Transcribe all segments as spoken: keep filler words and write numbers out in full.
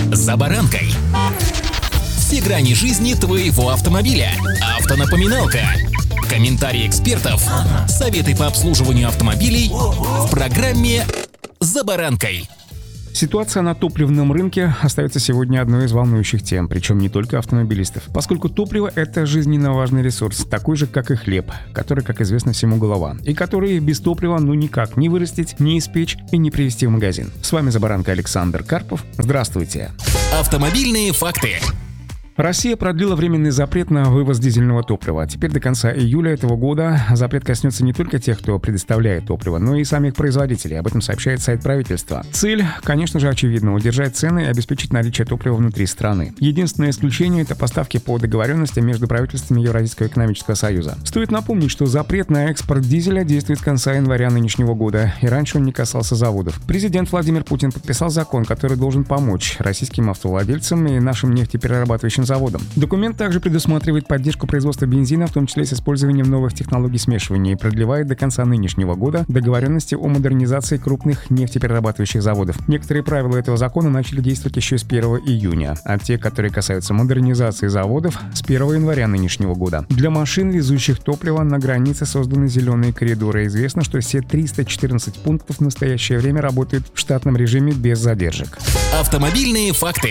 «За баранкой». Все грани жизни твоего автомобиля. Автонапоминалка. Комментарии экспертов. Советы по обслуживанию автомобилей в программе «За баранкой». Ситуация на топливном рынке остается сегодня одной из волнующих тем, причем не только автомобилистов, поскольку топливо — это жизненно важный ресурс, такой же, как и хлеб, который, как известно, всему голова, и который без топлива ну никак не вырастить, не испечь и не привезти в магазин. С вами «За баранкой» Александр Карпов. Здравствуйте. Автомобильные факты. Россия продлила временный запрет на вывоз дизельного топлива. Теперь до конца июля этого года запрет коснется не только тех, кто предоставляет топливо, но и самих производителей. Об этом сообщает сайт правительства. Цель, конечно же, очевидна — удержать цены и обеспечить наличие топлива внутри страны. Единственное исключение — это поставки по договоренности между правительствами Евразийского экономического союза. Стоит напомнить, что запрет на экспорт дизеля действует с конца января нынешнего года, и раньше он не касался заводов. Президент Владимир Путин подписал закон, который должен помочь российским автовладельцам и нашим нефтеперерабатывающим заводам. Документ также предусматривает поддержку производства бензина, в том числе с использованием новых технологий смешивания, и продлевает до конца нынешнего года договоренности о модернизации крупных нефтеперерабатывающих заводов. Некоторые правила этого закона начали действовать еще с первого июня, а те, которые касаются модернизации заводов, с первого января нынешнего года. Для машин, везущих топливо, на границе созданы зеленые коридоры. Известно, что все триста четырнадцать пунктов в настоящее время работают в штатном режиме без задержек. Автомобильные факты.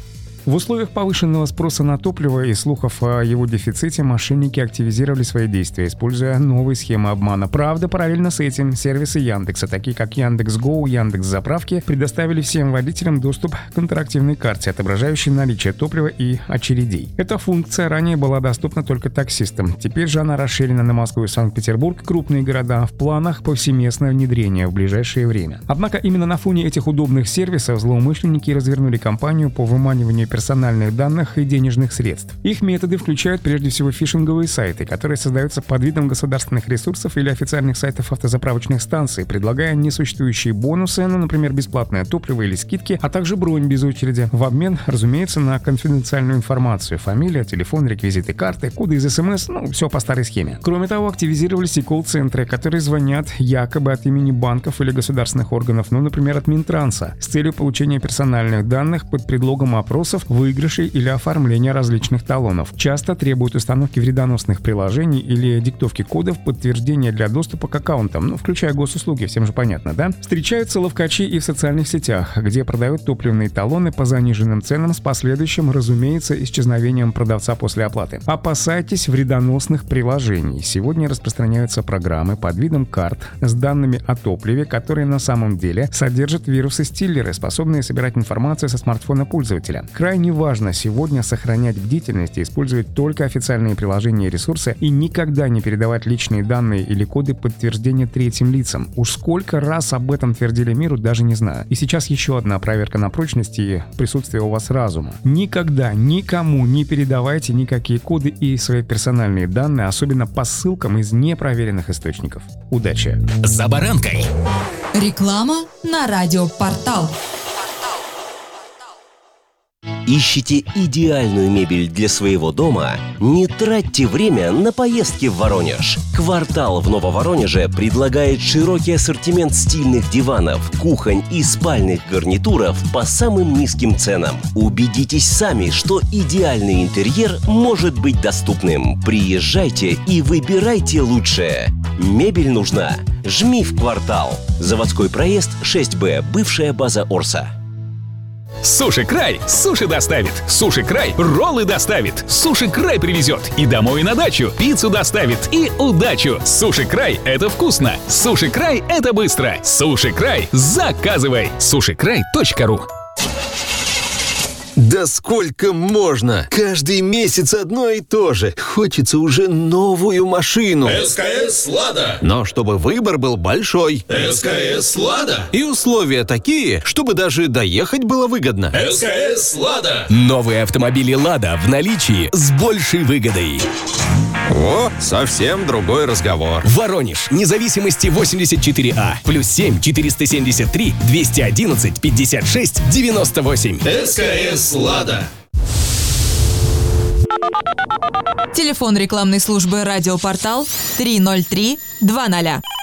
В условиях повышенного спроса на топливо и слухов о его дефиците мошенники активизировали свои действия, используя новые схемы обмана. Правда, параллельно с этим сервисы Яндекса, такие как Яндекс.Гоу, Яндекс.Заправки, предоставили всем водителям доступ к интерактивной карте, отображающей наличие топлива и очередей. Эта функция ранее была доступна только таксистам. Теперь же она расширена на Москву и Санкт-Петербург, крупные города, в планах повсеместное внедрение в ближайшее время. Однако именно на фоне этих удобных сервисов злоумышленники развернули кампанию по выманиванию персональных данных и денежных средств. Их методы включают прежде всего фишинговые сайты, которые создаются под видом государственных ресурсов или официальных сайтов автозаправочных станций, предлагая несуществующие бонусы, ну, например, бесплатное топливо или скидки, а также бронь без очереди, в обмен, разумеется, на конфиденциальную информацию: фамилия, телефон, реквизиты карты, коды из СМС, ну, все по старой схеме. Кроме того, активизировались и колл-центры, которые звонят якобы от имени банков или государственных органов, ну, например, от Минтранса, с целью получения персональных данных под предлогом опросов, выигрышей или оформления различных талонов. Часто требуют установки вредоносных приложений или диктовки кодов подтверждения для доступа к аккаунтам, ну, включая госуслуги, всем же понятно, да? Встречаются ловкачи и в социальных сетях, где продают топливные талоны по заниженным ценам с последующим, разумеется, исчезновением продавца после оплаты. Опасайтесь вредоносных приложений. Сегодня распространяются программы под видом карт с данными о топливе, которые на самом деле содержат вирусы-стиллеры, способные собирать информацию со смартфона пользователя. Крайне важно сегодня сохранять бдительность и использовать только официальные приложения и ресурсы, и никогда не передавать личные данные или коды подтверждения третьим лицам. Уж сколько раз об этом твердили миру, даже не знаю. И сейчас еще одна проверка на прочность и присутствие у вас разума. Никогда никому не передавайте никакие коды и свои персональные данные, особенно по ссылкам из непроверенных источников. Удачи! «За баранкой». Реклама на радиопортал. Ищите идеальную мебель для своего дома? Не тратьте время на поездки в Воронеж. «Квартал» в Нововоронеже предлагает широкий ассортимент стильных диванов, кухонь и спальных гарнитуров по самым низким ценам. Убедитесь сами, что идеальный интерьер может быть доступным. Приезжайте и выбирайте лучшее. Мебель нужна? Жми в «Квартал». Заводской проезд шесть Б, бывшая база Орса. Суши Край суши доставит. Суши Край роллы доставит. Суши Край привезет и домой, и на дачу. Пиццу доставит и удачу. Суши Край — это вкусно. Суши Край — это быстро. Суши Край — заказывай. суши край точка ру. Да сколько можно? Каждый месяц одно и то же. Хочется уже новую машину. СКС «Лада». Но чтобы выбор был большой. СКС «Лада». И условия такие, чтобы даже доехать было выгодно. СКС «Лада». Новые автомобили «Лада» в наличии с большей выгодой. О, совсем другой разговор. Воронеж, Независимости восемьдесят четыре А, плюс семь четыреста семьдесят три двести одиннадцать пятьдесят шесть девяносто восемь. СКС «Лада». Телефон рекламной службы «Радиопортал» три ноль три два ноль.